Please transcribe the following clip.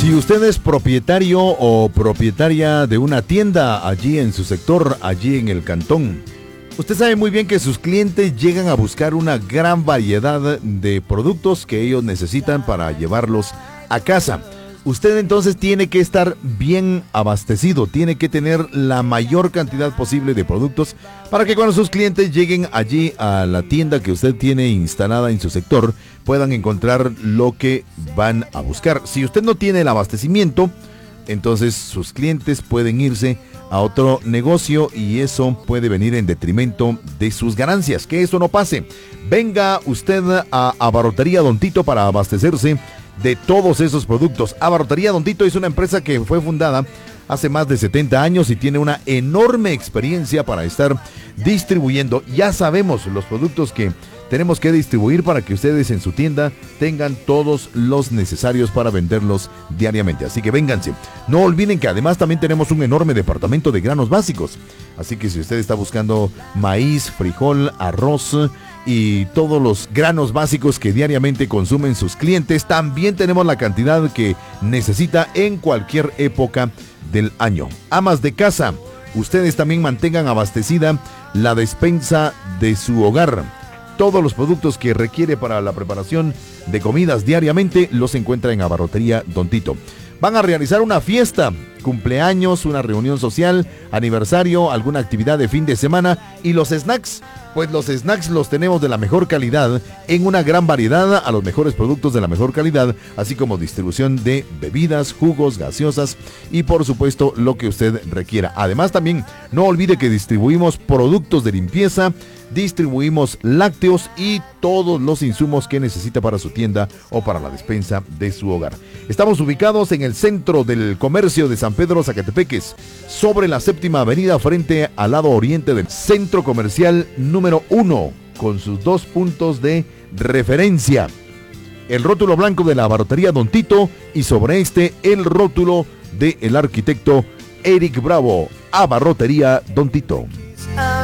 Si usted es propietario o propietaria de una tienda allí en su sector, allí en el cantón, usted sabe muy bien que sus clientes llegan a buscar una gran variedad de productos que ellos necesitan para llevarlos a casa. Usted entonces tiene que estar bien abastecido, tiene que tener la mayor cantidad posible de productos para que cuando sus clientes lleguen allí a la tienda que usted tiene instalada en su sector, puedan encontrar lo que van a buscar. Si usted no tiene el abastecimiento, entonces sus clientes pueden irse a otro negocio y eso puede venir en detrimento de sus ganancias. Que eso no pase. Venga usted a Abarrotería Don Tito para abastecerse de todos esos productos. Abarrotería Don Tito es una empresa que fue fundada hace más de 70 años y tiene una enorme experiencia para estar distribuyendo. Ya sabemos los productos que tenemos que distribuir para que ustedes en su tienda tengan todos los necesarios para venderlos diariamente. Así que vénganse. No olviden que además también tenemos un enorme departamento de granos básicos. Así que si usted está buscando maíz, frijol, arroz y todos los granos básicos que diariamente consumen sus clientes, también tenemos la cantidad que necesita en cualquier época del año. Amas de casa, ustedes también mantengan abastecida la despensa de su hogar. Todos los productos que requiere para la preparación de comidas diariamente los encuentra en Abarrotería Don Tito. Van a realizar una fiesta, cumpleaños, una reunión social, aniversario, alguna actividad de fin de semana. Y los snacks, pues los snacks los tenemos de la mejor calidad, en una gran variedad, a los mejores productos de la mejor calidad, así como distribución de bebidas, jugos, gaseosas y por supuesto lo que usted requiera. Además también no olvide que distribuimos productos de limpieza, distribuimos lácteos y todos los insumos que necesita para su tienda o para la despensa de su hogar. Estamos ubicados en el centro del comercio de San Pedro Zacatepeques, sobre la 7ª Avenida frente al lado oriente del centro comercial número 1, con sus 2 puntos de referencia. El rótulo blanco de la Abarrotería Don Tito y sobre este el rótulo del arquitecto Eric Bravo. Abarrotería Don Tito.